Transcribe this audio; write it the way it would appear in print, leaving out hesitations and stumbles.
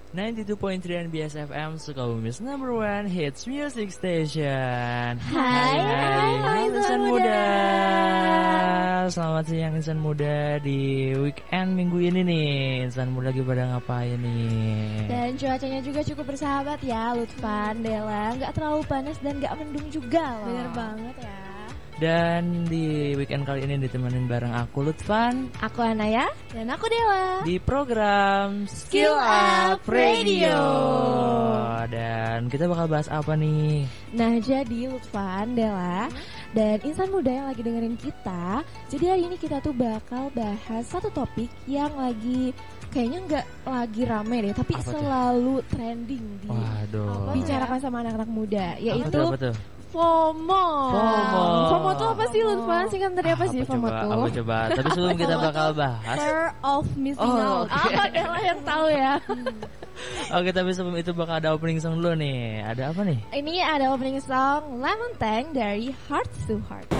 92.3 NBS FM, Sukabumi's number one hits music station. Hai insan muda. Selamat siang insan muda di weekend minggu ini nih. Insan muda lagi pada ngapain nih? Dan cuacanya juga cukup bersahabat ya, Lutfan, Dela. Gak terlalu panas dan gak mendung juga loh. Bener banget ya. Dan di weekend kali ini ditemenin bareng aku Lutfan, Aku Anaya, dan aku Dela. di program Skill Up Radio. Dan kita bakal bahas apa nih? Nah jadi Lutfan, Dela, dan insan muda yang lagi dengerin kita, jadi hari ini kita tuh bakal bahas satu topik yang lagi kayaknya nggak lagi rame deh, tapi Apa tuh? selalu trending Waduh. dibicarakan sama anak-anak muda, yaitu Apa tuh? FOMO. FOMO. FOMO tuh apa sih Lutfan? Singkatan dari apa sih FOMO tuh? Apa coba? Tapi sebelum kita bakal bahas, Fear of missing Oh, out. oke. Dela yang tahu ya. oke, tapi sebelum itu bakal ada opening song dulu nih. Ada apa nih? Ini ada opening song Lemon Tang dari Heart to Heart.